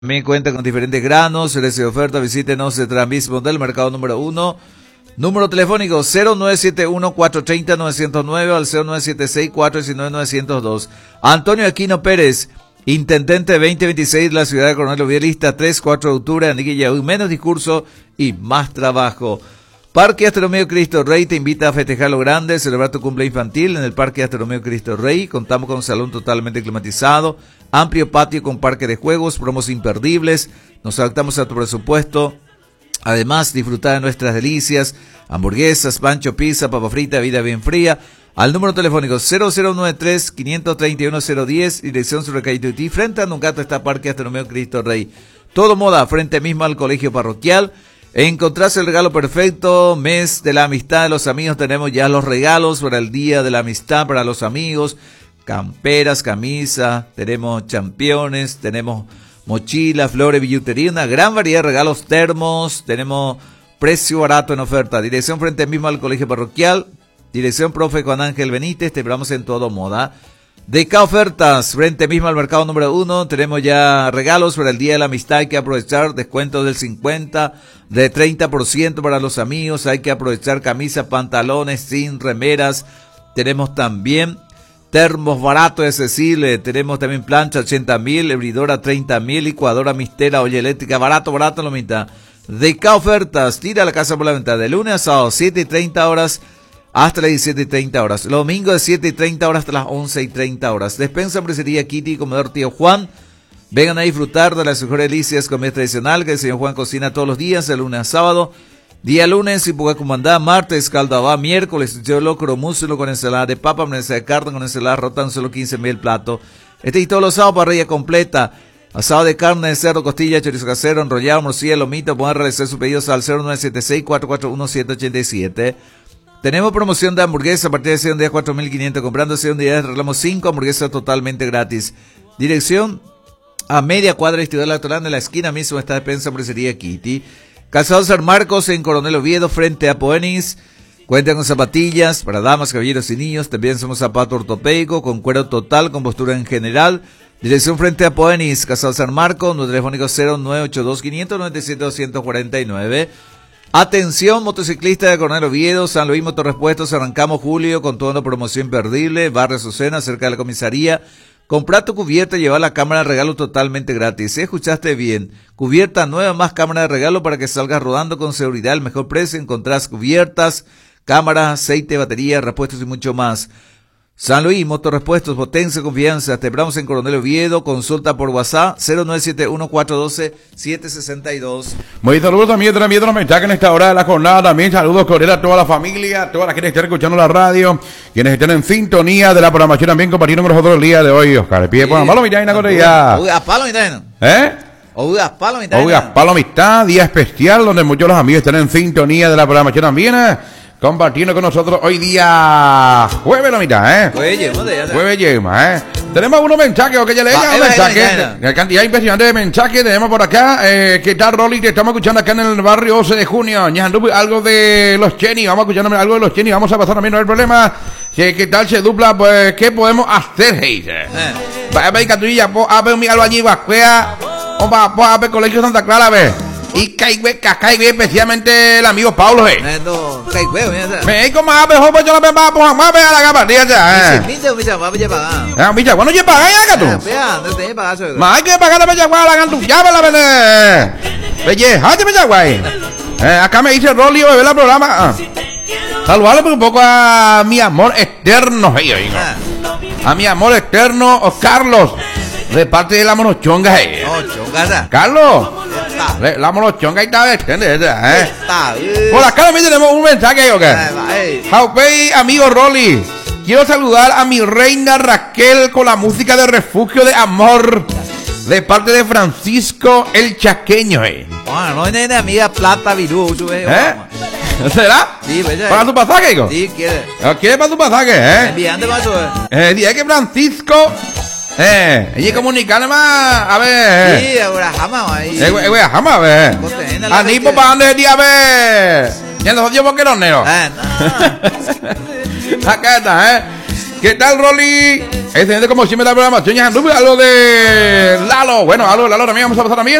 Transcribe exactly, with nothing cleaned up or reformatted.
También cuenta con diferentes granos, series de oferta. Visítenos de Transmismo del mercado número uno. Número telefónico cero nueve siete uno, cuatro tres cero, nueve cero nueve al cero nueve siete seis, cuatro uno nueve, nueve cero dos. Antonio Aquino Pérez, intendente veinte veintiséis de la ciudad de Coronel Oviedo, lista tres, cuatro de octubre, Aniguilla, menos discurso y más trabajo. Parque Astronomía Cristo Rey te invita a festejar lo grande, celebrar tu cumpleaños infantil en el Parque Astronomía Cristo Rey. Contamos con un salón totalmente climatizado, amplio patio con parque de juegos, promos imperdibles. Nos adaptamos a tu presupuesto. Además, disfrutar de nuestras delicias, hamburguesas, pancho, pizza, papa frita, vida bien fría. Al número telefónico cero cero nueve tres, cinco tres uno, cero uno cero, dirección sobre calle Tuití, frente a Nungato está Parque Astronomía Cristo Rey. Todo moda, frente mismo al colegio parroquial. Encontrarse el regalo perfecto, mes de la amistad de los amigos, tenemos ya los regalos para el día de la amistad para los amigos, camperas, camisa, tenemos championes, tenemos mochilas, flores, billutería, una gran variedad de regalos, termos, tenemos precio barato en oferta, dirección frente mismo al colegio parroquial, dirección profe Juan Ángel Benítez, te esperamos en Todo Moda. D K Ofertas, frente mismo al mercado número uno, tenemos ya regalos para el Día de la Amistad, hay que aprovechar descuentos del cincuenta, de treinta por ciento para los amigos, hay que aprovechar camisas, pantalones, sin remeras, tenemos también termos baratos, es decir, tenemos también plancha ochenta mil, hebridora treinta mil, licuadora mistera, olla eléctrica, barato, barato, lo mitad. D K Ofertas, tira la casa por la ventana, de lunes a sábado, siete y treinta horas, hasta las diecisiete y treinta horas. Los domingos de siete y treinta horas hasta las once y treinta horas. Despensa, Hamburguesería Kitty, Comedor Tío Juan. Vengan a disfrutar de las mejores delicias, comida tradicional que el señor Juan cocina todos los días, de lunes a sábado. Día lunes, Ipuga Comandá, martes, Caldabá, miércoles, yo locro, músculo con ensalada de papa, ensalada de carne con ensalada rota, solo quince mil platos. Este y todos los sábados, parrilla completa. Asado de carne, de cerdo, costilla, chorizo casero, enrollado, morcilla, lomito. Pueden realizar sus pedidos al cero nueve siete seis, cuatro cuatro uno, siete ocho siete. Tenemos promoción de hamburguesa a partir de seis días cuatro mil quinientos. Comprando seis días regalamos cinco hamburguesas totalmente gratis. Dirección a media cuadra de Instituto Electoral, en la esquina mismo está Despensa Hamburguesería Kitty. Calzado San Marcos en Coronel Oviedo frente a Poenis. Cuentan con zapatillas para damas, caballeros y niños. También somos zapato ortopédico con cuero total, con postura en general. Dirección frente a Poenis, Calzado San Marcos, nuestro telefónico cero nueve ocho dos, cinco nueve siete, dos cuatro nueve. Atención, motociclista de Coronel Oviedo, San Luis Motorrepuestos, arrancamos julio con toda una promoción imperdible, Barrio Azucena, cerca de la comisaría. Comprar tu cubierta y llevar la cámara de regalo totalmente gratis. Si escuchaste bien, cubierta nueva más cámara de regalo para que salgas rodando con seguridad, el mejor precio, encontrás cubiertas, cámaras, aceite, batería, repuestos y mucho más. San Luis Motorrepuestos, potencia, confianza. Te esperamos en Coronel Oviedo. Consulta por WhatsApp cero nueve siete uno, cuatro uno dos, siete seis dos. Muy saludos también, también los mensajes en esta hora de la jornada. También saludos cordiales a toda la familia, a todas las que estén escuchando la radio, quienes estén en sintonía de la programación también compartiendo con nosotros el día de hoy. Oscar, pie por la mitaina con ella. Oiga, palo mitaina. ¿Eh? Oiga, palo mitaina. Oiga, palo mitad, día especial donde muchos de los amigos estén en sintonía de la programación también. ¿eh? Compartiendo con nosotros hoy día jueves la mitad, ¿eh? Jueves yema, Jueves yema, ¿eh? Tenemos unos mensajes, o que ya le digan mensajes. La cantidad impresionante de mensajes tenemos por acá. Eh, ¿Qué tal, Rolly? Te estamos escuchando acá en el barrio once de junio. Ñandupi, algo de los Cheni. Vamos escuchando algo de los Cheni. Vamos a pasar también, no hay problema. ¿Qué tal se dupla? Pues, ¿qué podemos hacer, Heiser? Va a ver, Caturilla, a ver mi albañil, Vascuea. Vamos a ver Colegio Santa Clara, a ver. Y caigüe, caigüe, especialmente el amigo Pablo, eh. No, caigüe, mira. Me hay como a ver, joven, yo no me va a poner más a la cama, dígate, eh. Mira, mira, va a pagar. Ah, mira, bueno, ya paga ya, gato. Vea, no te pagas eso. Más hay que pagar la bella guay, la gantu, ya me la vende. Belle, hazte bella guay. Eh, acá me dice Rolly, bebé la programa. Saludarle un poco a mi amor externo, hey, hey, no. A mi amor externo, o Carlos, de parte de la monochonga, hey. No, chonga, Carlos. La, la monochonga está ¿entiendes? ¿Eh? Por acá también tenemos un mensaje, ¿ok? Jaupey, amigo Rolly. Quiero saludar a mi reina Raquel con la música de Refugio de Amor. De parte de Francisco el Chaqueño, eh. Bueno, no hay amiga plata virú, ¿eh? ¿Será? Sí, pues ya. ¿Para tu pasaje, hijo? Sí, quiere. ¿Quiere para tu pasaje, eh? Enviante para eso, eh. Eh, dije que Francisco. Eh, ella comunicarle más, a ver. Sí, ahora jamás ahí. Eh, güey, jamás, a ver. A ni por para dónde el día, a ver. Ya nos dio porque los neos. Eh, no. Acá está, eh. ¿Qué tal, Rolly? Excelente como siempre la programación. Algo de Lalo. Bueno, algo de Lalo también vamos a pasar también.